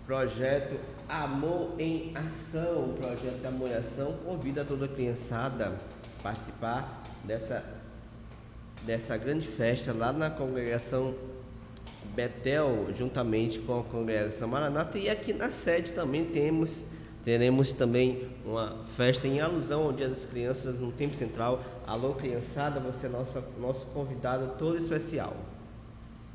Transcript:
Projeto Amor em Ação, o projeto de Amor em Ação convida toda a criançada a participar dessa grande festa lá na congregação Betel, juntamente com a congregação Maranata, e aqui na sede também teremos também uma festa em alusão ao Dia das Crianças no Tempo Central. Alô, criançada, você é nosso convidado todo especial.